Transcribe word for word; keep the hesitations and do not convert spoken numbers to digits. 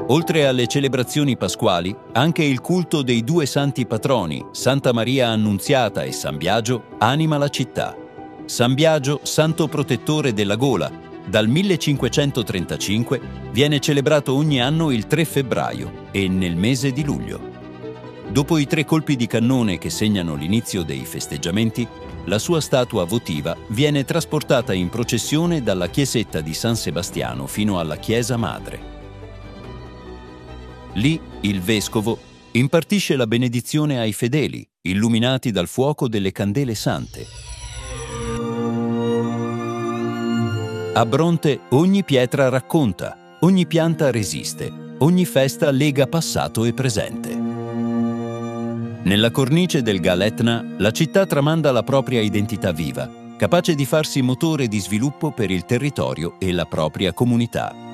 Oltre alle celebrazioni pasquali, anche il culto dei due santi patroni, Santa Maria Annunziata e San Biagio, anima la città. San Biagio, santo protettore della gola, dal millecinquecentotrentacinque viene celebrato ogni anno il tre febbraio e nel mese di luglio. Dopo i tre colpi di cannone che segnano l'inizio dei festeggiamenti, la sua statua votiva viene trasportata in processione dalla chiesetta di San Sebastiano fino alla chiesa madre. Lì il vescovo impartisce la benedizione ai fedeli, illuminati dal fuoco delle candele sante. A Bronte ogni pietra racconta, ogni pianta resiste, ogni festa lega passato e presente. Nella cornice del Gal Etna, la città tramanda la propria identità viva, capace di farsi motore di sviluppo per il territorio e la propria comunità.